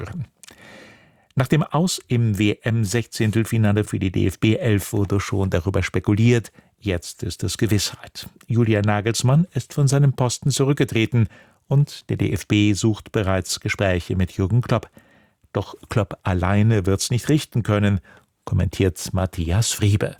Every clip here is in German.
hören. Nach dem Aus im WM-16-Finale für die DFB 11 wurde schon darüber spekuliert. Jetzt ist es Gewissheit. Julian Nagelsmann ist von seinem Posten zurückgetreten und der DFB sucht bereits Gespräche mit Jürgen Klopp. Doch Klopp alleine wird's nicht richten können, kommentiert Matthias Friebe.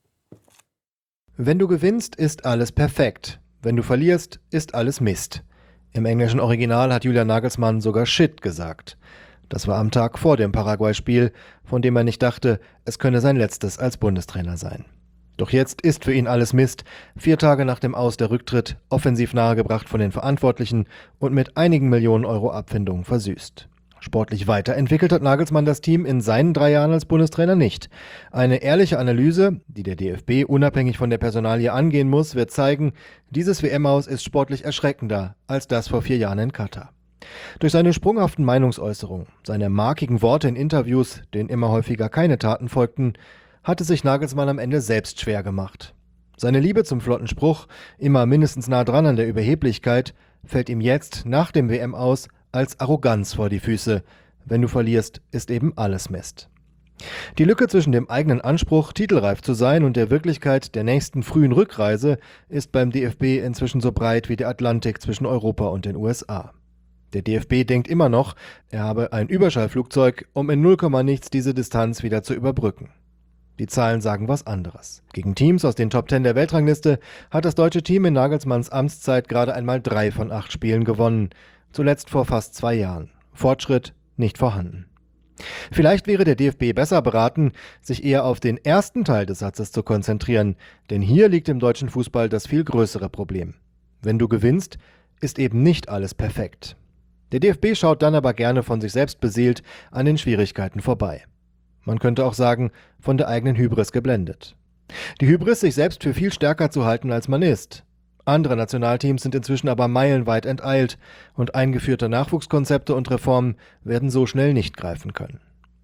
Wenn du gewinnst, ist alles perfekt. Wenn du verlierst, ist alles Mist. Im englischen Original hat Julian Nagelsmann sogar Shit gesagt. Das war am Tag vor dem Paraguay-Spiel, von dem er nicht dachte, es könne sein letztes als Bundestrainer sein. Doch jetzt ist für ihn alles Mist. 4 Tage nach dem Aus der Rücktritt, offensiv nahegebracht von den Verantwortlichen und mit einigen Millionen Euro Abfindung versüßt. Sportlich weiterentwickelt hat Nagelsmann das Team in seinen 3 Jahren als Bundestrainer nicht. Eine ehrliche Analyse, die der DFB unabhängig von der Personalie angehen muss, wird zeigen, dieses WM-Aus ist sportlich erschreckender als das vor 4 Jahren in Katar. Durch seine sprunghaften Meinungsäußerungen, seine markigen Worte in Interviews, denen immer häufiger keine Taten folgten, hatte sich Nagelsmann am Ende selbst schwer gemacht. Seine Liebe zum flotten Spruch, immer mindestens nah dran an der Überheblichkeit, fällt ihm jetzt nach dem WM-Aus als Arroganz vor die Füße. Wenn du verlierst, ist eben alles Mist. Die Lücke zwischen dem eigenen Anspruch, titelreif zu sein, und der Wirklichkeit der nächsten frühen Rückreise ist beim DFB inzwischen so breit wie der Atlantik zwischen Europa und den USA. Der DFB denkt immer noch, er habe ein Überschallflugzeug, um in 0, nichts diese Distanz wieder zu überbrücken. Die Zahlen sagen was anderes. Gegen Teams aus den Top 10 der Weltrangliste hat das deutsche Team in Nagelsmanns Amtszeit gerade einmal 3 von 8 Spielen gewonnen. Zuletzt vor fast 2 Jahren. Fortschritt nicht vorhanden. Vielleicht wäre der DFB besser beraten, sich eher auf den ersten Teil des Satzes zu konzentrieren, denn hier liegt im deutschen Fußball das viel größere Problem. Wenn du gewinnst, ist eben nicht alles perfekt. Der DFB schaut dann aber gerne von sich selbst beseelt an den Schwierigkeiten vorbei. Man könnte auch sagen, von der eigenen Hybris geblendet. Die Hybris, sich selbst für viel stärker zu halten, als man ist. Andere Nationalteams sind inzwischen aber meilenweit enteilt und eingeführte Nachwuchskonzepte und Reformen werden so schnell nicht greifen können.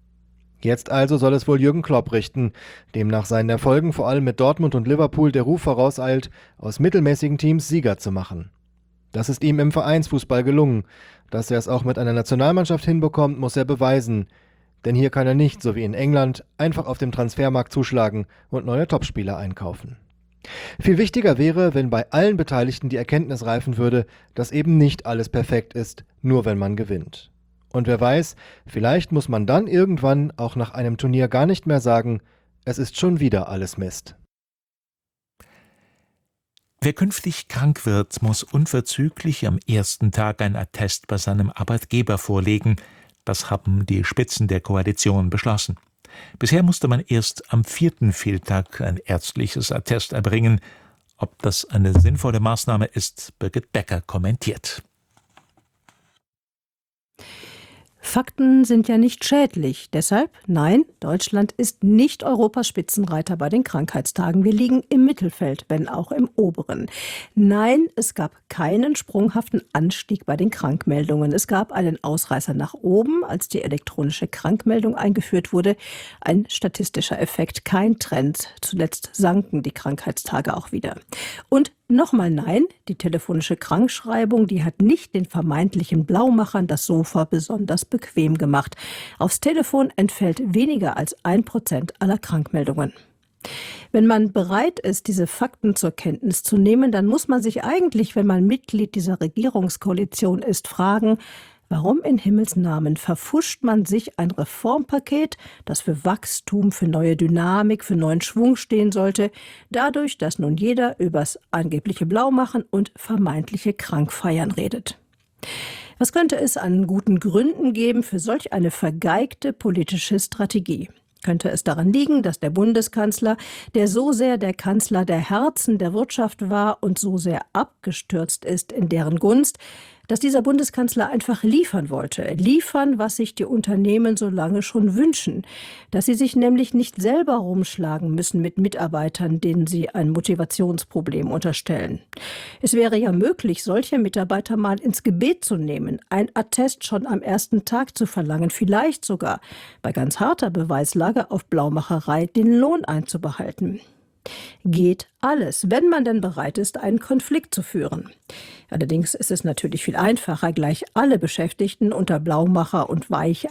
Jetzt also soll es wohl Jürgen Klopp richten, dem nach seinen Erfolgen vor allem mit Dortmund und Liverpool der Ruf vorauseilt, aus mittelmäßigen Teams Sieger zu machen. Das ist ihm im Vereinsfußball gelungen. Dass er es auch mit einer Nationalmannschaft hinbekommt, muss er beweisen. Denn hier kann er nicht, so wie in England, einfach auf dem Transfermarkt zuschlagen und neue Topspieler einkaufen. Viel wichtiger wäre, wenn bei allen Beteiligten die Erkenntnis reifen würde, dass eben nicht alles perfekt ist, nur wenn man gewinnt. Und wer weiß, vielleicht muss man dann irgendwann auch nach einem Turnier gar nicht mehr sagen, es ist schon wieder alles Mist. Wer künftig krank wird, muss unverzüglich am ersten Tag ein Attest bei seinem Arbeitgeber vorlegen. Das haben die Spitzen der Koalition beschlossen. Bisher musste man erst am 4. Fehltag ein ärztliches Attest erbringen. Ob das eine sinnvolle Maßnahme ist, Birgit Becker kommentiert. Fakten sind ja nicht schädlich. Deshalb, nein, Deutschland ist nicht Europas Spitzenreiter bei den Krankheitstagen. Wir liegen im Mittelfeld, wenn auch im oberen. Nein, es gab keinen sprunghaften Anstieg bei den Krankmeldungen. Es gab einen Ausreißer nach oben, als die elektronische Krankmeldung eingeführt wurde. Ein statistischer Effekt, kein Trend. Zuletzt sanken die Krankheitstage auch wieder. Und nochmal nein, die telefonische Krankschreibung, die hat nicht den vermeintlichen Blaumachern das Sofa besonders bequem gemacht. Aufs Telefon entfällt weniger als 1% aller Krankmeldungen. Wenn man bereit ist, diese Fakten zur Kenntnis zu nehmen, dann muss man sich eigentlich, wenn man Mitglied dieser Regierungskoalition ist, fragen, warum in Himmels Namen verpfuscht man sich ein Reformpaket, das für Wachstum, für neue Dynamik, für neuen Schwung stehen sollte, dadurch, dass nun jeder übers angebliche Blaumachen und vermeintliche Krankfeiern redet? Was könnte es an guten Gründen geben für solch eine vergeigte politische Strategie? Könnte es daran liegen, dass der Bundeskanzler, der so sehr der Kanzler der Herzen der Wirtschaft war und so sehr abgestürzt ist in deren Gunst, dass dieser Bundeskanzler einfach liefern wollte. Liefern, was sich die Unternehmen so lange schon wünschen. Dass sie sich nämlich nicht selber rumschlagen müssen mit Mitarbeitern, denen sie ein Motivationsproblem unterstellen. Es wäre ja möglich, solche Mitarbeiter mal ins Gebet zu nehmen, ein Attest schon am ersten Tag zu verlangen, vielleicht sogar bei ganz harter Beweislage auf Blaumacherei den Lohn einzubehalten. Geht alles, wenn man denn bereit ist, einen Konflikt zu führen. Allerdings ist es natürlich viel einfacher, gleich alle Beschäftigten unter Blaumacher und weiche